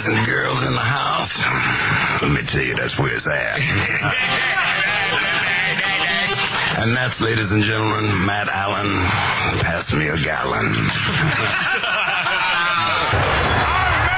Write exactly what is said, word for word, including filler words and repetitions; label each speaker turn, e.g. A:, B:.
A: boys and girls in the house. Let me tell you, that's where it's at. And that's, ladies and gentlemen, Matt Allen. Pass me a gallon.